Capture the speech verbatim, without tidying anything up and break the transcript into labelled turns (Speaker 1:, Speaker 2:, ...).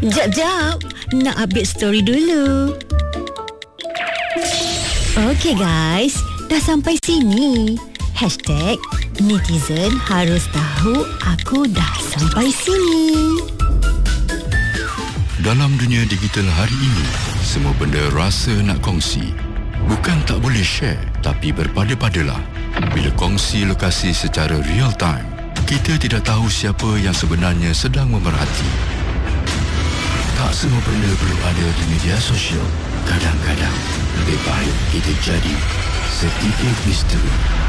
Speaker 1: Jap, jap. Nak update story dulu. Okay guys, dah sampai sini. Hashtag netizen harus tahu aku dah sampai sini.
Speaker 2: Dalam dunia digital hari ini, semua benda rasa nak kongsi. Bukan tak boleh share, tapi berpada-padalah. Bila kongsi lokasi secara real time, kita tidak tahu siapa yang sebenarnya sedang memerhati. Tak semua benda perlu ada di media sosial. Kadang-kadang lebih baik kita jadi sedikit misteri.